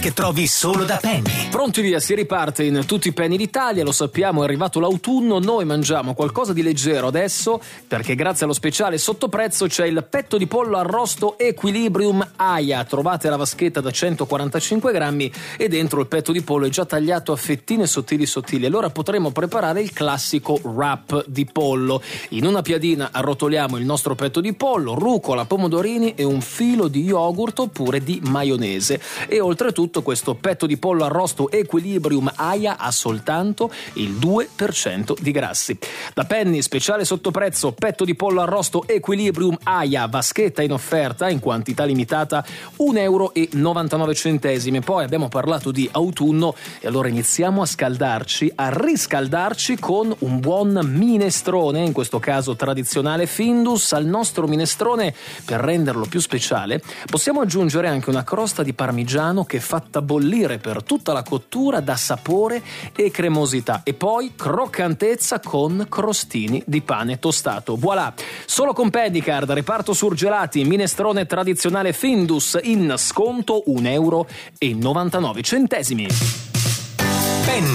che trovi solo da Penny. Pronti via, si riparte in tutti i Penny d'Italia, lo sappiamo, è arrivato l'autunno, noi mangiamo qualcosa di leggero adesso perché grazie allo speciale sottoprezzo c'è il petto di pollo arrosto Equilibrium Aia. Trovate la vaschetta da 145 grammi e dentro il petto di pollo è già tagliato a fettine sottili. Allora potremo preparare il classico wrap di pollo. In una piadina arrotoliamo il nostro petto di pollo, rucola, pomodorini e un filo di yogurt oppure di maionese. E oltretutto questo petto di pollo arrosto Equilibrium Aia ha soltanto il 2% di grassi. Da Penny, speciale sottoprezzo, petto di pollo arrosto Equilibrium Aia, vaschetta in offerta in quantità limitata, €1,99. Poi abbiamo parlato di autunno e allora iniziamo a riscaldarci con un buon minestrone, in questo caso tradizionale Findus. Al nostro minestrone, per renderlo più speciale, possiamo aggiungere anche una crosta di parmigiano che fatta bollire per tutta la cottura dà sapore e cremosità e poi croccantezza con crostini di pane tostato. Voilà! Solo con Pennycard, reparto surgelati, minestrone tradizionale Findus in sconto €1,99. Penny.